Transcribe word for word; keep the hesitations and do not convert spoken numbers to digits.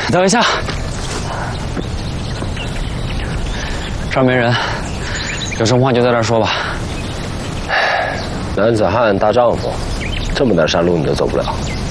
等一下，这儿没人，有什么话就在这儿说吧。 男子汉大丈夫，这么难山路你都走不了。